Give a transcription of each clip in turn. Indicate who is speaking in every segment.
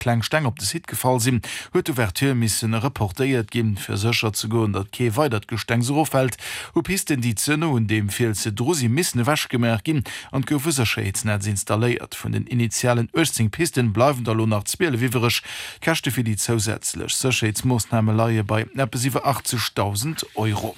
Speaker 1: Klangsteng op des Hit gefallen sind, huet Ouvertür missen reportéiert geben für sicher zu go, dat Ke weitert Gesteng so fällt, ob histen die Zënne und dem fehl ze Drosi missen wasch gemerk gin an Gewusserscheidsnetz installiert. Von den initialen 18 Pisten bleiben da lo nach Spiele wiewerisch, kachte für die zusätzlich Sicherheitsmaßnahme bei etwa 80.000 €.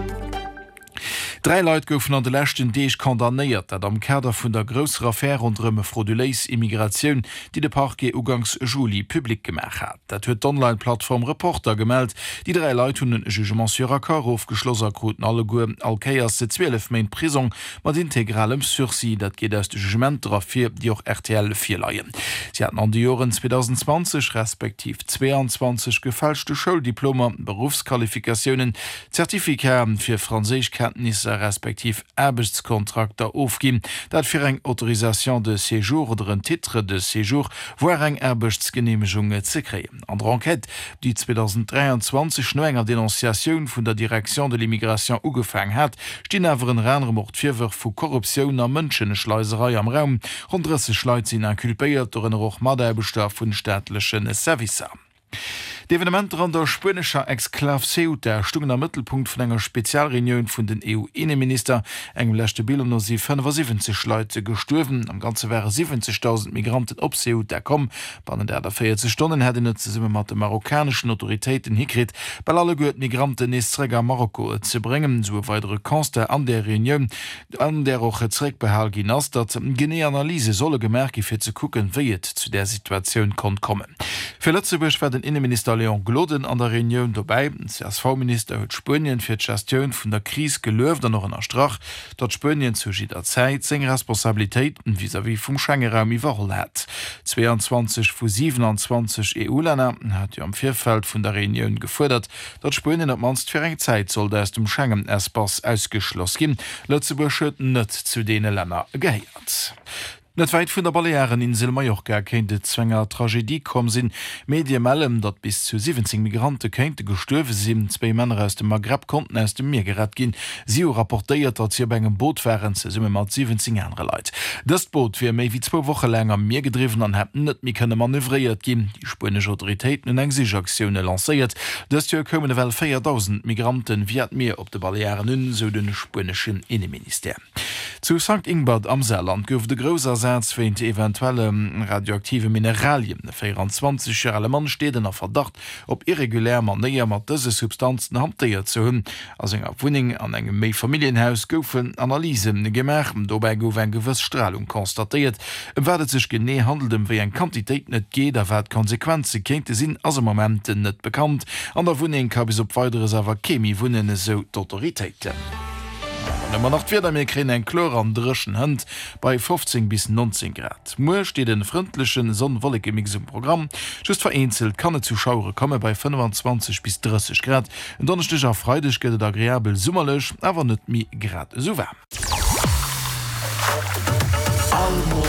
Speaker 1: 3 Leute goufen an de lächten Deeg kondamnéiert, dat am Kader vun der grösser Affäre rundrëmme frauduléis Immigratioun, die de Parquet ugangs Juli publik gemacht hat. Dat huet d'Online-Plattform Reporter gemeldt, die 3 Leute hun den Jugement sur accord aufgeschlosser Groten alle Goer Alkeiers se 12 Main Prison mat integralem Sursis, dat geht aus de Jugement drafir, die auch RTL 4 leiien. Sie hatten an die Joren 2020 respektiv 22 gefälschte Schuldiploma, Berufsqualifikationen, Zertifikaten fir Franzésischkenntnisse respektiv Erbechtskontakter aufgeben, dat fir eng Autorisation de Séjour oder een Titre de Séjour wo eng Erbechtsgenehmigungen ze kreen. An der Enquête, die 2023 no enger Denunziation vun der Direktion de l'Immigration ugefang hat, stehen awer een Rennermord firwer vu Korruption a Mënschenschleiserei am Raum, rund 30 Leute sind inkulpéiert door en och Maderbestar vun staatlichen Servicer. D'Evenement an der spanischer Exklave Ceuta stungen am Mittelpunkt von enger Spezialreunion von den EU-Innenminister. Englächte Bill no sie 75 Leute gestorben. Am ganze wäre 70.000 Migranten op Ceuta kom. Bei der 40 Stunden hätte net zusammen mit den marokkanischen Autoritäten hikrit, bei alle gut Migranten Isträger Marokko zu bringen, so weitere Konste an der Reunion, an der auch Zreckbehalt ginas, dat gene Analyse solle gemerke fir zu gucken, wie es zu der Situation kon kommen. Für Lützeburg war den Innenminister Leon Gloden an der Reunion dabei. CSV-Minister huet Spönien fir d'Gestion vun der Krise gelöft an noch en Strach, dat Spönien zu jider Zeit seg Responsabilitéiten vis-à-vis vum Schengen-Raum iwwerholl hat. 22 vu 27 EU-Länder hat am Vierfeld vun der Reunion gefordert, dat Spönien op manst fir eng Zeit soll aus dem Schengen-Espace ausgeschloss gin. Lützeburg schëtten net zu dee Länner geheiert. Net weit vun der Baleareninsel Mallorca kenint de Zwänger Tragédie kom sinn. Medien melden, dat bis zu 17 Migrante kente gestorwe sinn, 2 Männer aus dem Maghreb konnten aus dem Meer gerat gin. Sie rapportéiert, dat sie engem Boot wären ze summe mat 17 andere Leiit. Das Boot fir méi wie 2 Wochen lang am Meer gedriven an hätten net mi kënne manövriert gin. Die spanische Autoritäten hun eng Sichaktionune lancéiert. Das Jahr kommen well 4.000 Migranten wie Meer op de Balearen hun, so den spanischen Innenminister. Zu St. Ingbert am Saarland gouf de grosser Satz eventuelle radioaktive Mineralien. 24 Mann steht in der Verdacht, ob irregulär man näher mat diese Substanzen hantiert zu hunn. Als enger Wuning an engem Familienhaus goufen Analysen gemerk, dabei gouf en gewisse Strahlung konstatiert. Werdet sich gene handeln wie en Quantität net geht, da wat Konsequenze kente sinn as Momente net bekannt. An der Wuning ka bis op weitere Server Chemie wunnen so d'Autoritäten. Man nach kri en Chlor an dreschen Hand bei 15 bis 19 Grad. Mo steht den freundlichen sonnenwollige Mixum Programm. Just vereinzelt kann Zuschauer komme bei 25 bis 30 Grad. Und dann stich auf Freitag geht agreeabel summerlech, aber net mi grad so warm.